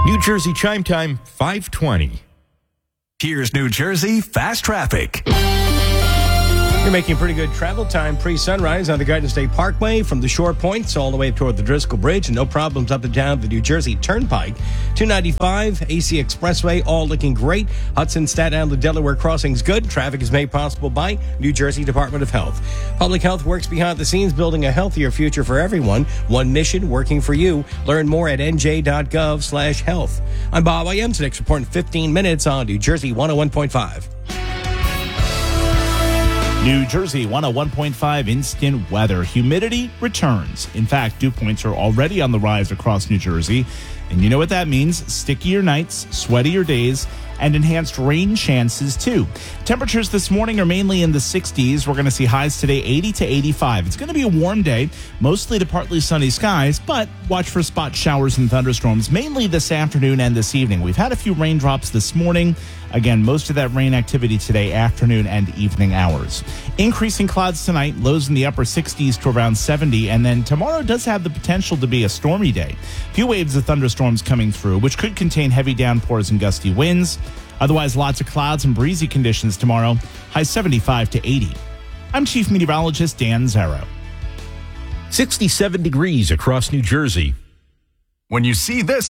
New Jersey chime time, 5:20. Here's New Jersey Fast Traffic. You're making pretty good travel time pre-sunrise on the Garden State Parkway from the Shore Points all the way toward the Driscoll Bridge. No problems up and down the New Jersey Turnpike. 295, AC Expressway, all looking great. Hudson, Staten Island, Delaware crossings good. Traffic is made possible by New Jersey Department of Health. Public Health works behind the scenes, building a healthier future for everyone. One mission working for you. Learn more at nj.gov/health. I'm Bob Williams. Next report in 15 minutes on New Jersey 101.5. New Jersey 101.5 instant weather. Humidity returns. In fact, dew points are already on the rise across New Jersey. And you know what that means? Stickier nights, sweatier days, and enhanced rain chances, too. Temperatures this morning are mainly in the 60s. We're going to see highs today, 80 to 85. It's going to be a warm day, mostly to partly sunny skies, but watch for spot showers and thunderstorms, mainly this afternoon and this evening. We've had a few raindrops this morning. Again, most of that rain activity today, afternoon and evening hours. Increasing clouds tonight, lows in the upper 60s to around 70, and then tomorrow does have the potential to be a stormy day. Few waves of thunderstorms coming through, which could contain heavy downpours and gusty winds. Otherwise, lots of clouds and breezy conditions tomorrow, high 75 to 80. I'm Chief Meteorologist Dan Zarrow. 67 degrees across New Jersey. When you see this,